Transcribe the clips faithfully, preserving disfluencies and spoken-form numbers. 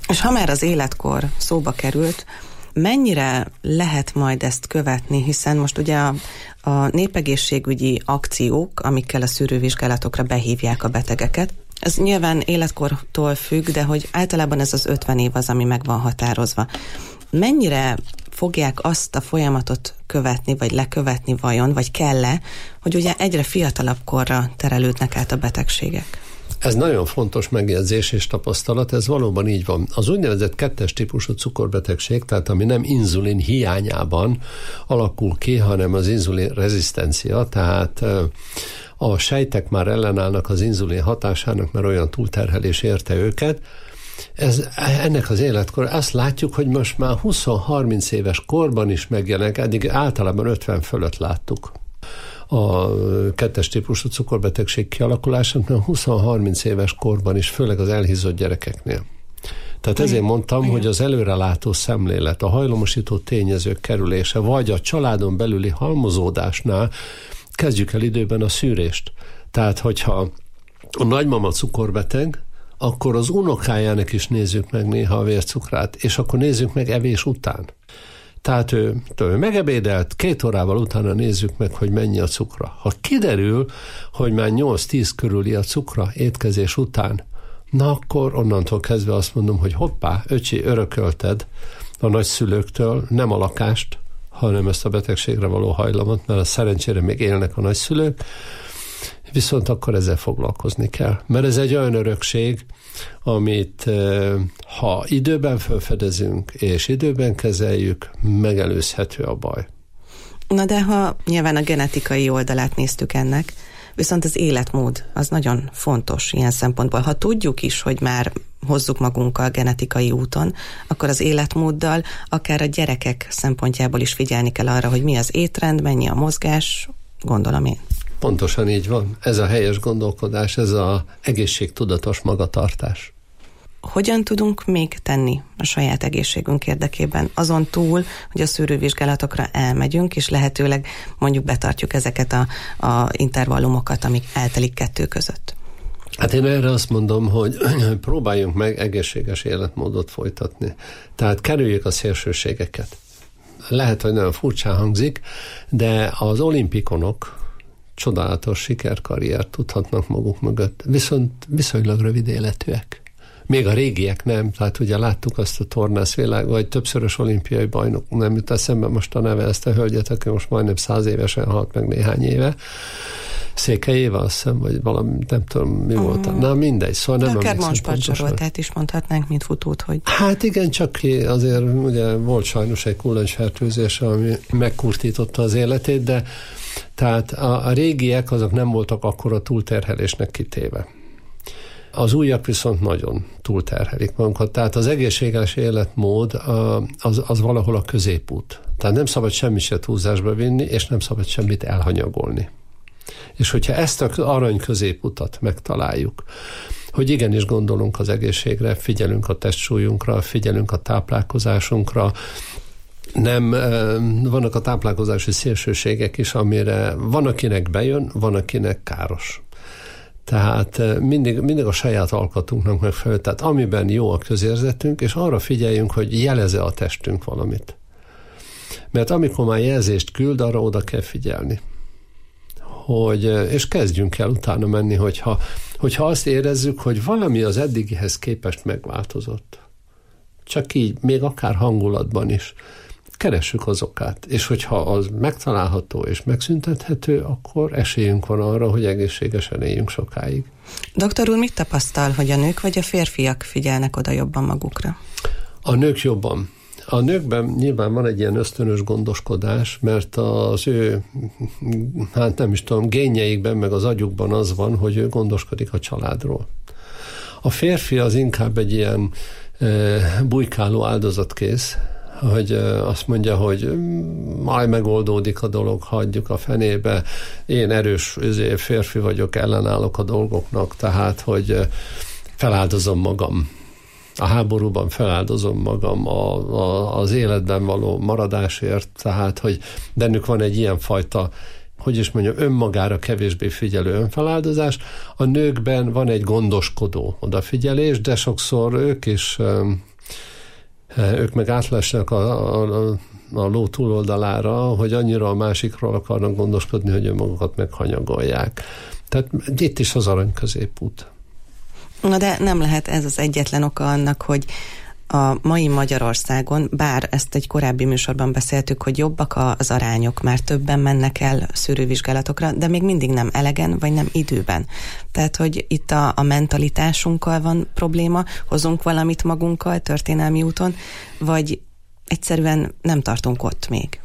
És ha már az életkor szóba került, mennyire lehet majd ezt követni, hiszen most ugye a, a népegészségügyi akciók, amikkel a szűrővizsgálatokra behívják a betegeket, ez nyilván életkortól függ, de hogy általában ez az ötven év az, ami meg van határozva. Mennyire fogják azt a folyamatot követni, vagy lekövetni vajon, vagy kell-e, hogy ugye egyre fiatalabb korra terelődnek át a betegségek? Ez nagyon fontos megjegyzés és tapasztalat, ez valóban így van. Az úgynevezett kettes típusú cukorbetegség, tehát ami nem inzulin hiányában alakul ki, hanem az inzulin rezisztencia, tehát a sejtek már ellenállnak az inzulin hatásának, mert olyan túlterhelés érte őket. Ez, ennek az életkor azt látjuk, hogy most már húsz-harminc éves korban is megjelenik, eddig általában ötven fölött láttuk a kettes típusú cukorbetegség kialakulását, mert húsz-harminc éves korban is, főleg az elhízott gyerekeknél. Tehát ezért mondtam, igen, hogy az előrelátó szemlélet, a hajlamosító tényezők kerülése, vagy a családon belüli halmozódásnál kezdjük el időben a szűrést. Tehát, hogyha a nagymama cukorbeteg, akkor az unokájának is nézzük meg néha a vércukrát, és akkor nézzük meg evés után. Tehát ő, ő megebédelt, két órával utána nézzük meg, hogy mennyi a cukra. Ha kiderül, hogy már nyolc-tíz körüli a cukra étkezés után, na akkor onnantól kezdve azt mondom, hogy hoppá, öcsi, örökölted a nagyszülőktől nem a lakást, hanem ezt a betegségre való hajlamot, mert szerencsére még élnek a nagyszülők, viszont akkor ezzel foglalkozni kell. Mert ez egy olyan örökség, amit ha időben felfedezünk, és időben kezeljük, megelőzhető a baj. Na de ha nyilván a genetikai oldalát néztük ennek, viszont az életmód az nagyon fontos ilyen szempontból. Ha tudjuk is, hogy már hozzuk magunkkal genetikai úton, akkor az életmóddal akár a gyerekek szempontjából is figyelni kell arra, hogy mi az étrend, mennyi a mozgás, gondolom én. Pontosan így van. Ez a helyes gondolkodás, ez az egészségtudatos magatartás. Hogyan tudunk még tenni a saját egészségünk érdekében? Azon túl, hogy a szűrővizsgálatokra elmegyünk, és lehetőleg mondjuk betartjuk ezeket a, a intervallumokat, amik eltelik kettő között. Hát én erre azt mondom, hogy próbáljunk meg egészséges életmódot folytatni. Tehát kerüljük a szélsőségeket. Lehet, hogy nagyon furcsán hangzik, de az olimpikonok csodálatos sikerkarriert tudhatnak maguk mögött, viszont viszonylag rövid életűek. Még a régiek nem, tehát ugye láttuk azt a tornászvilág, vagy többszörös olimpiai bajnok, nem jut eszembe most a neve, ezt a hölgyet, aki most majdnem száz évesen halt meg néhány éve. Székely Éva, azt hiszem, vagy valami, nem tudom, mi uh-huh. volt. Na mindegy, szóval nem akár Monspart is mondhatnánk, mint futót, hogy... Hát igen, csak ki azért ugye volt sajnos egy kullancsfertőzés, ami megkurtította az életét, de tehát a, a régiek azok nem voltak akkora túlterhelésnek kitéve. Az újak viszont nagyon túlterhelik magunkat. Tehát az egészséges életmód az, az valahol a középút. Tehát nem szabad semmit se túlzásba vinni, és nem szabad semmit elhanyagolni. És hogyha ezt az arany középutat megtaláljuk, hogy igenis gondolunk az egészségre, figyelünk a testsúlyunkra, figyelünk a táplálkozásunkra, nem, vannak a táplálkozási szélsőségek is, amire van, akinek bejön, van, akinek káros. Tehát mindig, mindig a saját alkatunknak megfelelő. Tehát amiben jó a közérzetünk, és arra figyeljünk, hogy jeleze a testünk valamit. Mert amikor már jelzést küld, arra oda kell figyelni. Hogy, és kezdjünk el utána menni, hogyha, hogyha azt érezzük, hogy valami az eddigihez képest megváltozott. Csak így, még akár hangulatban is. Keressük az okát, és hogyha az megtalálható és megszüntethető, akkor esélyünk van arra, hogy egészségesen éljünk sokáig. Doktor úr, mit tapasztal, hogy a nők vagy a férfiak figyelnek oda jobban magukra? A nők jobban. A nőkben nyilván van egy ilyen ösztönös gondoskodás, mert az ő, hát nem is tudom, génjeikben, meg az agyukban az van, hogy ő gondoskodik a családról. A férfi az inkább egy ilyen e, bujkáló áldozatkész, hogy azt mondja, hogy majd megoldódik a dolog, hagyjuk a fenébe, én erős férfi vagyok, ellenállok a dolgoknak, tehát, hogy feláldozom magam. A háborúban feláldozom magam a, a, az életben való maradásért, tehát, hogy bennük van egy ilyen fajta, hogy is mondjam, önmagára kevésbé figyelő önfeláldozás. A nőkben van egy gondoskodó odafigyelés, de sokszor ők is Ők meg átlesnek a, a, a ló túloldalára, hogy annyira a másikról akarnak gondoskodni, hogy önmagukat meghanyagolják. Tehát itt is az arany középút. Na de nem lehet ez az egyetlen oka annak, hogy a mai Magyarországon, bár ezt egy korábbi műsorban beszéltük, hogy jobbak az arányok, már többen mennek el szűrővizsgálatokra, de még mindig nem elegen, vagy nem időben. Tehát, hogy itt a, a mentalitásunkkal van probléma, hozunk valamit magunkkal történelmi úton, vagy egyszerűen nem tartunk ott még?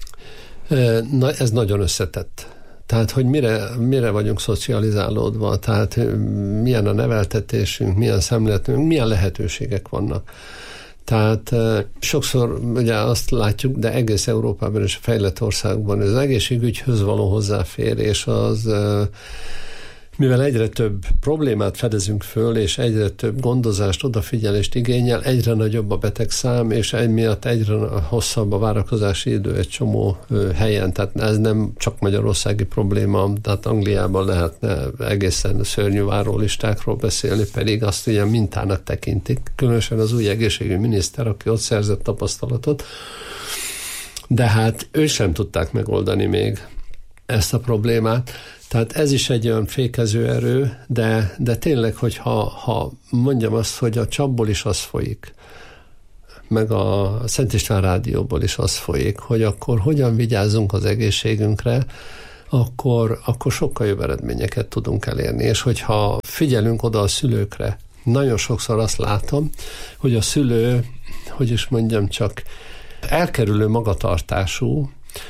Na, ez nagyon összetett. Tehát, hogy mire, mire vagyunk szocializálódva, tehát milyen a neveltetésünk, milyen szemléletünk, milyen lehetőségek vannak. Tehát sokszor ugye azt látjuk, de egész Európában és a fejlett országban az egészségügyhöz való hozzáférés az, mivel egyre több problémát fedezünk föl, és egyre több gondozást, odafigyelést igényel, egyre nagyobb a betegszám, és emiatt egyre hosszabb a várakozási idő egy csomó helyen. Tehát ez nem csak magyarországi probléma, tehát Angliában lehetne egészen szörnyű várólistákról beszélni, pedig azt ugye mintának tekintik, különösen az új egészségügyi miniszter, aki ott szerzett tapasztalatot, de hát ő sem tudták megoldani még ezt a problémát. Tehát ez is egy olyan fékező erő, de, de tényleg, hogyha ha mondjam azt, hogy a csapból is az folyik, meg a Szent István rádióból is az folyik, hogy akkor hogyan vigyázzunk az egészségünkre, akkor, akkor sokkal jobb eredményeket tudunk elérni. És hogyha figyelünk oda a szülőkre, nagyon sokszor azt látom, hogy a szülő, hogy is mondjam csak, elkerülő magatartású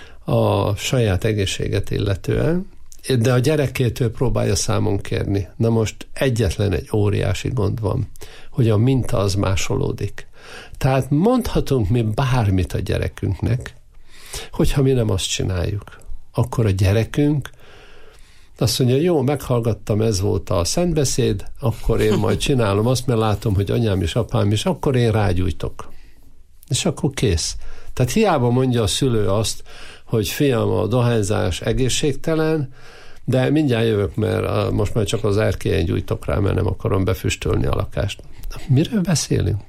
a saját egészséget illetően, de a gyerekétől próbálja számon kérni. Na most egyetlen egy óriási gond van, hogy a minta az másolódik. Tehát mondhatunk mi bármit a gyerekünknek, hogyha mi nem azt csináljuk. Akkor a gyerekünk azt mondja, jó, meghallgattam, ez volt a szentbeszéd, akkor én majd csinálom azt, mert látom, hogy anyám és apám is, akkor én rágyújtok. És akkor kész. Tehát hiába mondja a szülő azt, hogy fiam, a dohányzás egészségtelen, de mindjárt jövök, mert most már csak az erkélyen gyújtok rá, mert nem akarom befüstölni a lakást. Miről beszélünk?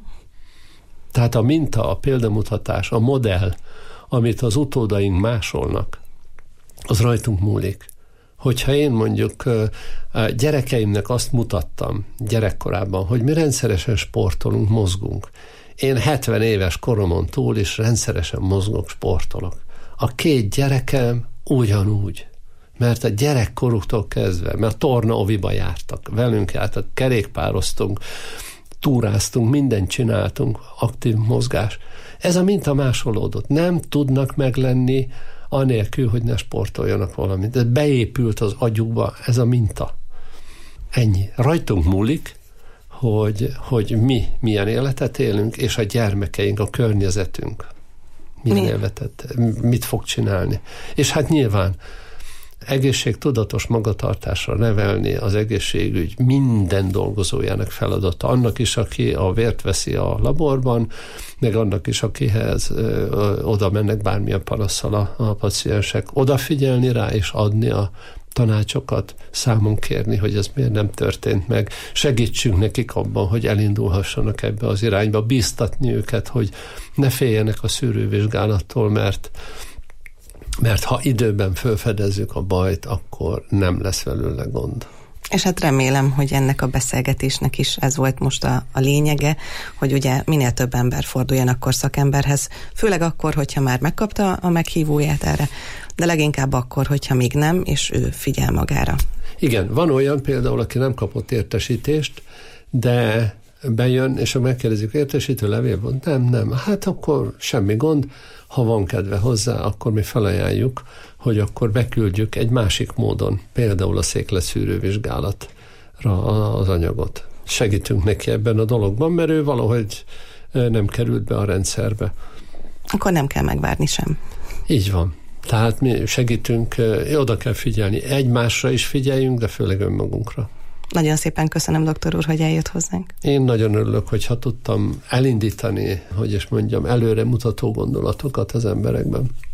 Tehát a minta, a példamutatás, a modell, amit az utódaink másolnak, az rajtunk múlik. Hogyha én mondjuk gyerekeimnek azt mutattam gyerekkorában, hogy mi rendszeresen sportolunk, mozgunk. Én hetven éves koromon túl is rendszeresen mozgok, sportolok. A két gyerekem ugyanúgy. Mert a gyerekkoruktól kezdve, mert a torna oviba jártak, velünk jártak, kerékpároztunk, túráztunk, mindent csináltunk, aktív mozgás. Ez a minta másolódott. Nem tudnak meglenni anélkül, hogy ne sportoljanak valamit. Ez beépült az agyukba, ez a minta. Ennyi. Rajtunk múlik, hogy, hogy mi milyen életet élünk, és a gyermekeink, a környezetünk milyen mi? életet, mit fog csinálni. És hát nyilván egészségtudatos magatartásra nevelni az egészségügy minden dolgozójának feladata. Annak is, aki a vért veszi a laborban, meg annak is, akihez ö, ö, oda mennek bármilyen panasszal a, a paciensek. Odafigyelni rá és adni a tanácsokat, számon kérni, hogy ez miért nem történt meg. Segítsünk nekik abban, hogy elindulhassanak ebbe az irányba, bíztatni őket, hogy ne féljenek a szűrővizsgálattól, mert mert ha időben felfedezzük a bajt, akkor nem lesz belőle gond. És hát remélem, hogy ennek a beszélgetésnek is ez volt most a, a lényege, hogy ugye minél több ember forduljon akkor szakemberhez, főleg akkor, hogyha már megkapta a meghívóját erre, de leginkább akkor, hogyha még nem, és ő figyel magára. Igen, van olyan például, aki nem kapott értesítést, de bejön, és ha megkérdezik, értesítő levél van? Nem, nem. Hát akkor semmi gond. Ha van kedve hozzá, akkor mi felajánljuk, hogy akkor beküldjük egy másik módon, például a székletszűrővizsgálatra az anyagot. Segítünk neki ebben a dologban, mert ő valahogy nem került be a rendszerbe. Akkor nem kell megvárni sem. Így van. Tehát mi segítünk, oda kell figyelni. Egymásra is figyeljünk, de főleg önmagunkra. Nagyon szépen köszönöm, doktor úr, hogy eljött hozzánk. Én nagyon örülök, hogyha tudtam elindítani, hogy is mondjam, előre mutató gondolatokat az emberekben.